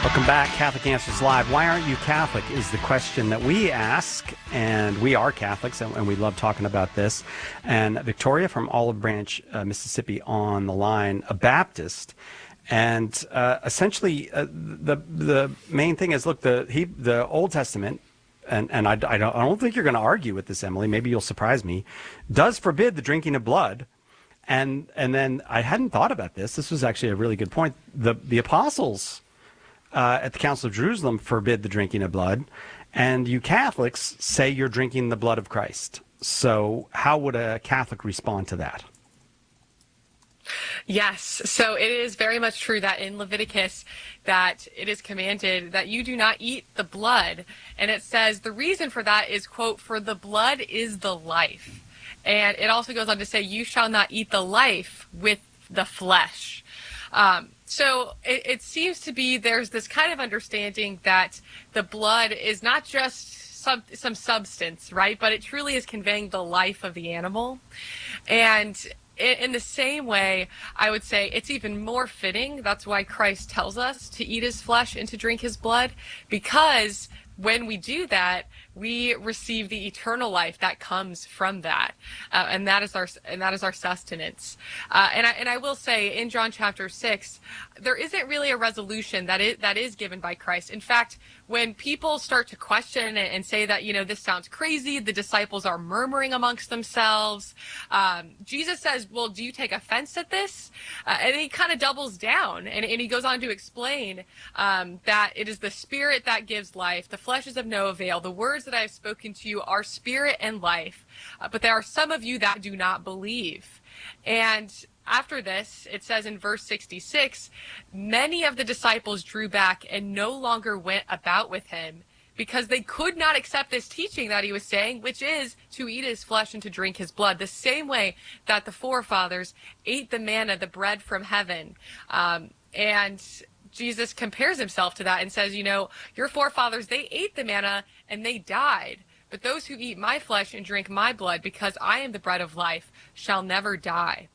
Welcome back, Catholic Answers Live. Why aren't you Catholic is the question that we ask, and we are Catholics, and we love talking about this. And Victoria from Olive Branch, Mississippi, on the line, a Baptist, and essentially the main thing is, look, the Old Testament, and I don't think you're going to argue with this, Emily. Maybe you'll surprise me. Does forbid the drinking of blood. And then I hadn't thought about this. This was actually a really good point. The apostles at the Council of Jerusalem forbid the drinking of blood, and you Catholics say you're drinking the blood of Christ. So how would a Catholic respond to that? Yes, so it is very much true that in Leviticus that it is commanded that you do not eat the blood, and it says the reason for that is, quote, for the blood is the life. And it also goes on to say, you shall not eat the life with the flesh. So it seems to be there's this kind of understanding that the blood is not just some substance, right? But it truly is conveying the life of the animal. And in the same way, I would say it's even more fitting. That's why Christ tells us to eat his flesh and to drink his blood, because when we do that, we receive the eternal life that comes from that, and that is our sustenance. And I will say, in John chapter 6, there isn't really a resolution that is given by Christ. In fact, when people start to question and say that, this sounds crazy, the disciples are murmuring amongst themselves, Jesus says, well, do you take offense at this? And he kind of doubles down, and he goes on to explain that it is the Spirit that gives life. The flesh is of no avail. The words that I have spoken to you are spirit and life, but there are some of you that do not believe. And after this, it says in verse 66, many of the disciples drew back and no longer went about with him, because they could not accept this teaching that he was saying, which is to eat his flesh and to drink his blood, the same way that the forefathers ate the manna, the bread from heaven. And Jesus compares himself to that and says, your forefathers, they ate the manna and they died. But those who eat my flesh and drink my blood, because I am the bread of life, shall never die.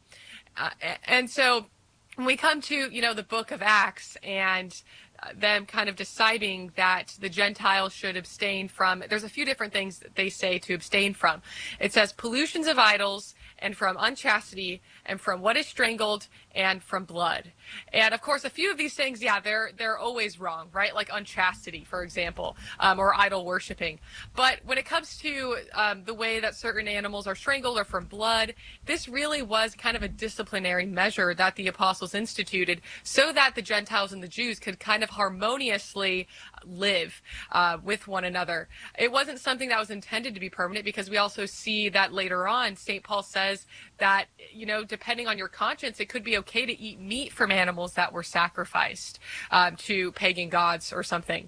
And so when we come to, the book of Acts and them kind of deciding that the Gentiles should abstain from, there's a few different things that they say to abstain from. It says pollutions of idols, and from unchastity, and from what is strangled, and from blood. And of course, a few of these things, they're always wrong, right? Like unchastity, for example, or idol worshiping. But when it comes to the way that certain animals are strangled or from blood, this really was kind of a disciplinary measure that the apostles instituted so that the Gentiles and the Jews could kind of harmoniously live with one another. It wasn't something that was intended to be permanent, because we also see that later on, St. Paul says that, depending on your conscience, it could be okay to eat meat from animals that were sacrificed to pagan gods or something.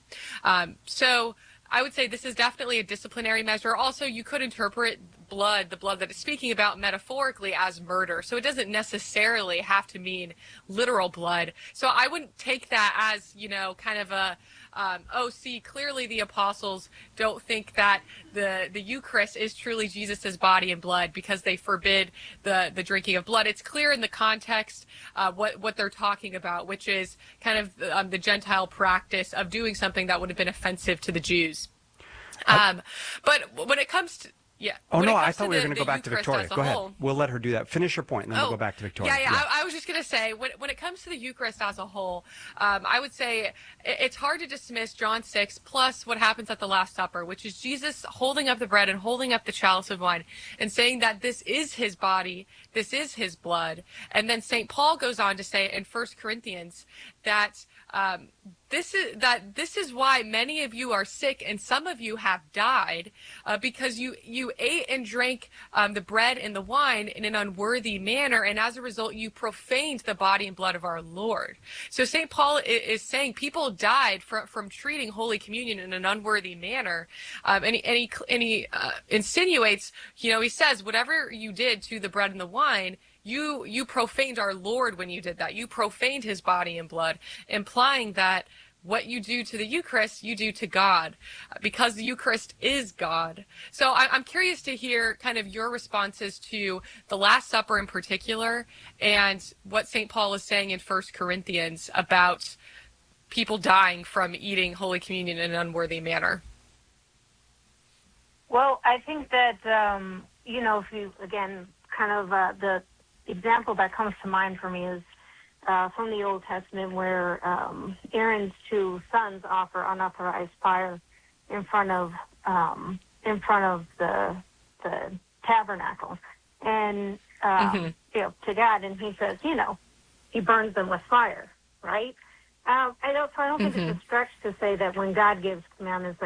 So I would say this is definitely a disciplinary measure. Also, you could interpret the blood that it's speaking about metaphorically as murder. So it doesn't necessarily have to mean literal blood. So I wouldn't take that as, kind of a, clearly the apostles don't think that the Eucharist is truly Jesus's body and blood because they forbid the drinking of blood. It's clear in the context what they're talking about, which is kind of the Gentile practice of doing something that would have been offensive to the Jews. But when it comes to Oh, no, I thought we were going to go back to Victoria. Go ahead. We'll let her do that. Finish your point, and then we'll go back to Victoria. Yeah. I was just going to say, when it comes to the Eucharist as a whole, I would say it's hard to dismiss John 6 plus what happens at the Last Supper, which is Jesus holding up the bread and holding up the chalice of wine and saying that this is his body, this is his blood. And then St. Paul goes on to say in 1 Corinthians that this is why many of you are sick and some of you have died, because you ate and drank the bread and the wine in an unworthy manner, and as a result you profaned the body and blood of our Lord. So St. Paul is saying people died from treating Holy Communion in an unworthy manner, and he insinuates, he says, whatever you did to the bread and the wine, you profaned our Lord when you did that. You profaned his body and blood, implying that what you do to the Eucharist, you do to God, because the Eucharist is God. So I'm curious to hear kind of your responses to the Last Supper in particular, and what St. Paul is saying in 1 Corinthians about people dying from eating Holy Communion in an unworthy manner? Well, I think that, if you, again, kind of the example that comes to mind for me is from the Old Testament where Aaron's two sons offer unauthorized fire in front of the tabernacle. And, to God, and he says, he burns them with fire, right? I don't think it's a stretch to say that when God gives commandments